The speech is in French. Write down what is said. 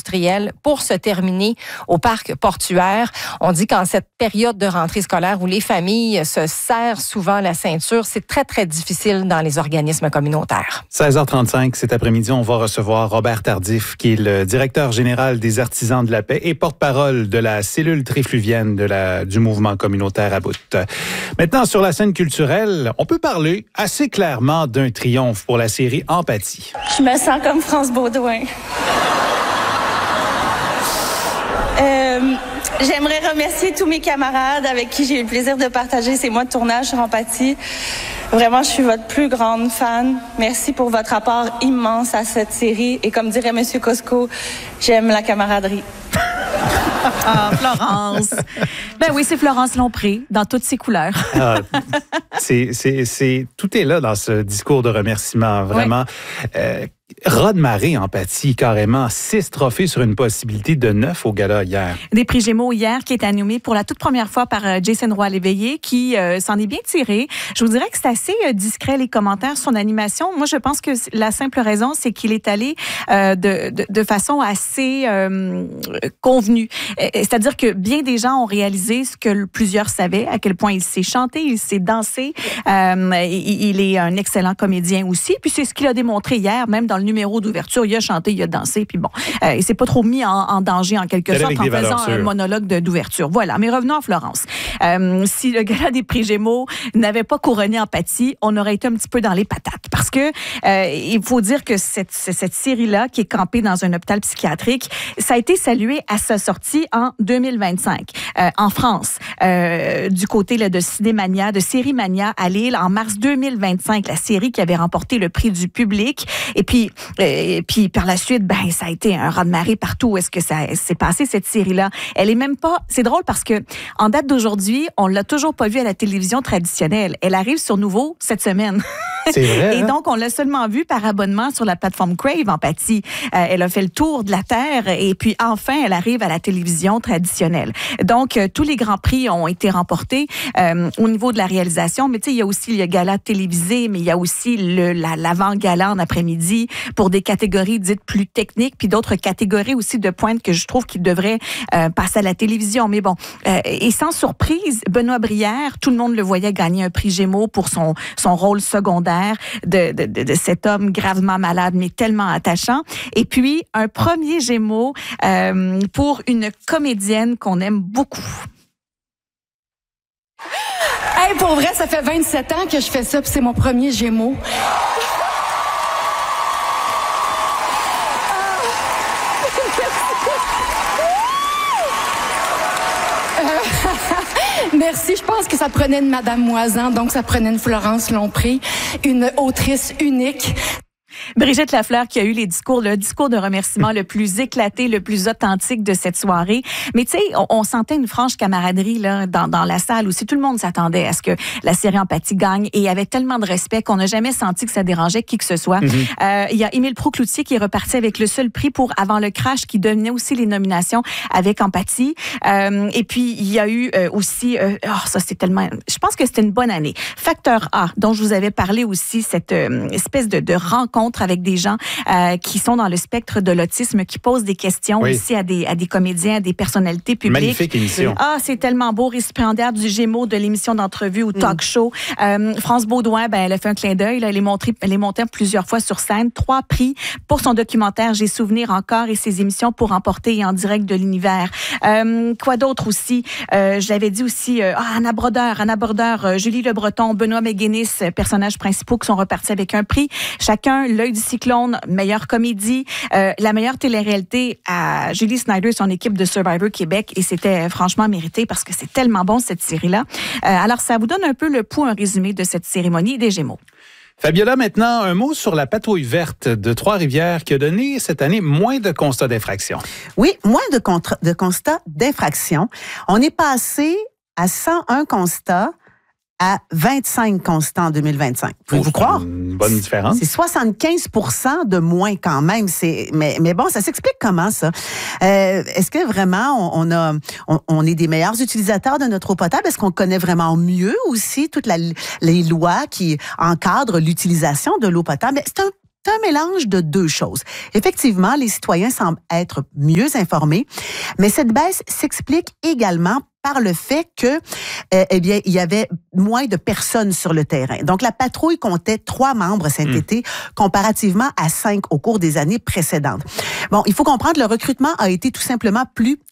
industrielle pour se terminer au parc portuaire. On dit qu'en cette période de rentrée scolaire où les familles se serrent souvent la ceinture, c'est très, très difficile dans les organismes communautaires. 16h35, cet après-midi, on va recevoir Robert Tardif, qui est le directeur général des Artisans de la paix et porte-parole de la cellule trifluvienne du mouvement communautaire à Bout. Maintenant, sur la scène culturelle, on peut parler assez clairement d'un triomphe pour la série Empathie. Je me sens comme France Baudouin. J'aimerais remercier tous mes camarades avec qui j'ai eu le plaisir de partager ces mois de tournage sur Empathie. Vraiment, je suis votre plus grande fan. Merci pour votre apport immense à cette série. Et comme dirait M. Costco, j'aime la camaraderie. Ah, Florence. Ben oui, c'est Florence Lompré, dans toutes ses couleurs. Tout est là dans ce discours de remerciement, vraiment. Ouais. Rod Marée, Empathie, carrément 6 trophées sur une possibilité de 9 au gala hier. Des prix Gémeaux hier qui est animé pour la toute première fois par Jason Roy-Léveillé qui s'en est bien tiré. Je vous dirais que c'est assez discret les commentaires sur son animation. Moi, je pense que la simple raison, c'est qu'il est allé de façon assez convenue. C'est-à-dire que bien des gens ont réalisé ce que plusieurs savaient, à quel point il sait chanter, il sait danser. Il est un excellent comédien aussi. Puis c'est ce qu'il a démontré hier, même dans le numéro d'ouverture, il a chanté, il a dansé, puis bon, il s'est pas trop mis en danger en quelque sorte en faisant un monologue d'ouverture. Voilà, mais revenons à Florence. Si le gala des prix Gémeaux n'avait pas couronné Empathie, on aurait été un petit peu dans les patates parce que il faut dire que cette série-là, qui est campée dans un hôpital psychiatrique, ça a été salué à sa sortie en 2025 en France, du côté là, de Cinémania, de Sérimania à Lille, en mars 2025, la série qui avait remporté le prix du public. Et puis par la suite, ben ça a été un raz-de-marée partout où est-ce que ça s'est passé cette série-là. Elle est même pas. C'est drôle parce que en date d'aujourd'hui, on l'a toujours pas vue à la télévision traditionnelle. Elle arrive sur Nouveau cette semaine. C'est vrai. Et donc on l'a seulement vue par abonnement sur la plateforme Crave Empathie. Elle a fait le tour de la terre et puis enfin elle arrive à la télévision traditionnelle. Donc tous les grands prix ont été remportés au niveau de la réalisation. Mais tu sais, il y a aussi le gala télévisé, mais il y a aussi l'avant-gala en après-midi pour des catégories dites plus techniques, puis d'autres catégories aussi de pointe que je trouve qu'ils devraient passer à la télévision. Mais bon, et sans surprise, Benoît Brière, tout le monde le voyait gagner un prix Gémeaux pour son rôle secondaire de cet homme gravement malade, mais tellement attachant. Et puis, un premier Gémeaux pour une comédienne qu'on aime beaucoup. Hey, pour vrai, ça fait 27 ans que je fais ça, puis c'est mon premier Gémeaux. Merci. Je pense que ça prenait une Madame Moisan, donc ça prenait une Florence Lompré, une autrice unique. Brigitte Lafleur qui a eu le discours de remerciement le plus éclaté, le plus authentique de cette soirée. Mais tu sais, on sentait une franche camaraderie là dans la salle aussi. Tout le monde s'attendait à ce que la série Empathie gagne et il y avait tellement de respect qu'on n'a jamais senti que ça dérangeait qui que ce soit. Il y a Émile Proulx-Cloutier qui est reparti avec le seul prix pour Avant le crash qui dominait aussi les nominations avec Empathie. Et puis, il y a eu aussi... ça, c'est tellement... Je pense que c'était une bonne année. Facteur A, dont je vous avais parlé aussi, cette espèce de rencontre avec des gens qui sont dans le spectre de l'autisme, qui posent des questions aussi à des comédiens, à des personnalités publiques. Magnifique émission. Ah, c'est tellement beau, récipiendaire du Gémeaux de l'émission d'entrevue ou talk show. France Baudouin, ben, elle a fait un clin d'œil. Elle est montée plusieurs fois sur scène. 3 prix pour son documentaire J'ai souvenir encore et ses émissions pour emporter en direct de l'univers. Quoi d'autre aussi? Je l'avais dit aussi, Anna Brodeur, Julie Le Breton, Benoît McGuinness, personnages principaux qui sont repartis avec un prix. Chacun, L'œil du cyclone, meilleure comédie, la meilleure télé-réalité à Julie Snyder et son équipe de Survivor Québec, et c'était franchement mérité parce que c'est tellement bon cette série-là. Alors ça vous donne un peu le pouls, un résumé de cette cérémonie des Gémeaux. Fabiola, maintenant, un mot sur la patrouille verte de Trois-Rivières qui a donné cette année moins de constats d'infraction. Oui, moins de constats d'infraction. On est passé à 101 constats à 25 constats en 2025. Pouvez-vous croire? Une bonne différence. C'est 75% de moins quand même. Mais bon, ça s'explique comment, ça? Est-ce que vraiment on est des meilleurs utilisateurs de notre eau potable? Est-ce qu'on connaît vraiment mieux aussi toutes les lois qui encadrent l'utilisation de l'eau potable? C'est un c'est un mélange de deux choses. Effectivement, les citoyens semblent être mieux informés, mais cette baisse s'explique également par le fait que, eh bien, il y avait moins de personnes sur le terrain. Donc, la patrouille comptait 3 membres cet été, comparativement à 5 au cours des années précédentes. Bon, il faut comprendre, le recrutement a été tout simplement plus